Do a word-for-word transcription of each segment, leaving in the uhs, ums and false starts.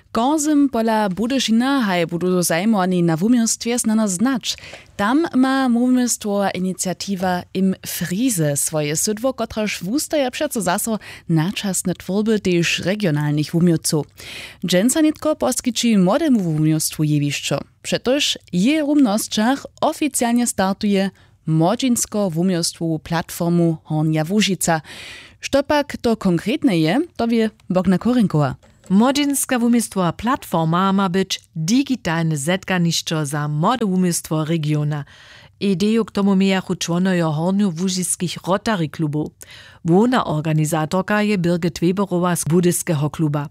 Kozym pola Budyšina haj budu zajmowani na wumiostwie znano znać. Tam ma wumiostwo inicjatywa Im Friese swoje sydwo, kotraż wustaja przeco zaso naczasne twórby też regionalnych wumiostwów. Dżęsanitko poskiczy młodemu wumiostwu jewiszczo. Przetoż je rumnostkach oficjalnie startuje Młodzinsko wumiostwu platformu Hornia Łužica. Štopak to konkretne je, to wie Bogna Korinkowa. Młodzinska wumiestwowa platforma ma być digitalne zetkanišćo za młode wumiestwo regiona. Ideju k tomu mijachu čłonojo hornjołužickich Rotary klubów. Główna organizatorka je Birgit Weberowa z Budyskiego kluba.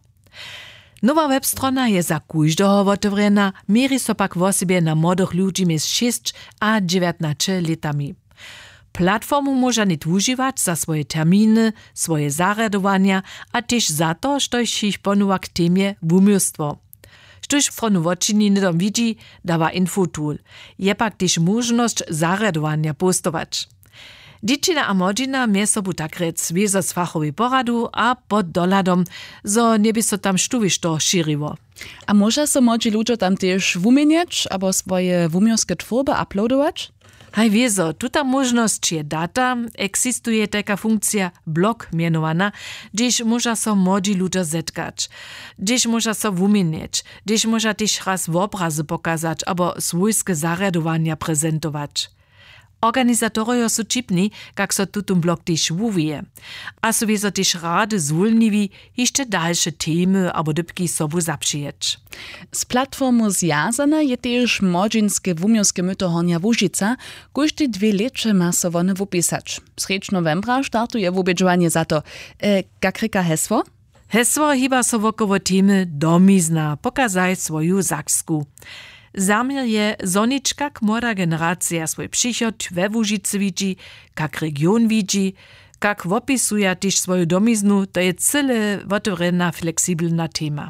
Nowa webstrona je za kóždoho otewrena, mieri so pak wo sobie na młodych ludzi między sześć a dziewiętnaście latami. Platformu można nicht używać za swoje terminy, swoje zarjadowania, a też za to, štož ich ponuwa k temie wumiostwo. Štož fronu wočini nidom widzi, dawa infotool. Je pak też możność zarjadowania postować. Dziecina a młodzina mie sobu tak rec wiezo z fachowej poradu a pod doladom, zo nie by so tam štuwišto širiło. A może so młodzi ludzie tam też wumieniać, albo swoje wumioskie twórby uploadować? Haj wiezo, tuta możność je data, eksistuje taka funkcja blog mianowana, gdzieś można so młodzi ludzie zetkać, gdzieś można so wumieniać, gdzieś można też raz w obrazy pokazać, albo swojskie zarjadowania prezentować. Organizatorio su čipni, kak so tutum blog też wuvije. A su wieso też rady zwolniwi, jeszcze dalsze temy albo dybki sobu zapřijeć. Z platformu zjazane je też młodzinskie wumioskie myto Hornia Łužica, każdy dwie lecze ma so one wupisać. Srecz novembra startuje wubědžovanie za to. E, kak reka hesło? Hesło hiba so wokoło temy domizna, pokazaj swoju zaksku. Zamiar je zonička k młoda generacja swój przychod we Łužicy widzi, kak region widzi, kak wopisuje też swoją domiznu, to je cyle otewrena fleksibelna tema.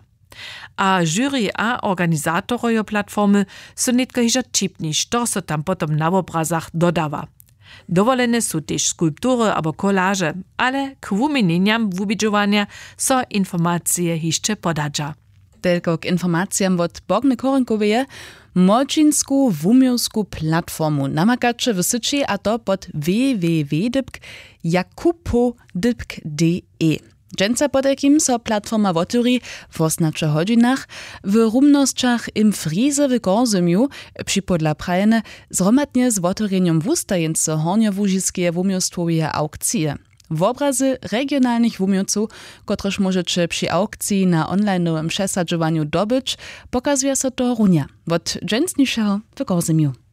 A jury a organizatorojo platformy są nitko hižo čipni, što so tam potom na obrazach dodawa. Dowolene są też skulptury albo kolaże, ale k wumienieniam wubidżowania so informacje hiszcze podadża. Tylko k informacjam od Bogny Korinkowej młodzinsku wumiosku platformu namakacze w Syczy, a to pod w w w kropka jakupo kropka d e. Dżęca podekim so platforma woturi w oznaczy hodzinach w rumnostkach Im Friese w Kozymju przypodla prajene zromatnie z wotureniem wustajence hornjołužickie wumiostwowe aukcje. W obrazy regionalnych wumiostwów, kotreż możecie przy aukcji na online'owym przesadzowaniu dobyć, pokazuje się to runia od dżęsniejszego w Kozymju.